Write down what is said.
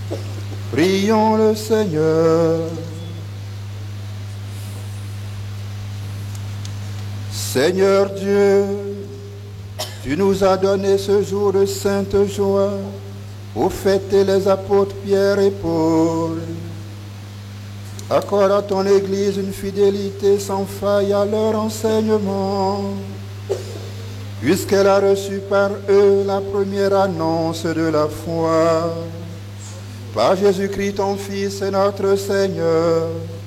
Prions le Seigneur. Seigneur Dieu, tu nous as donné ce jour de sainte joie pour fêter les apôtres Pierre et Paul. Accorde à ton Église une fidélité sans faille à leur enseignement, puisqu'elle a reçu par eux la première annonce de la foi. Par Jésus-Christ, ton Fils et notre Seigneur,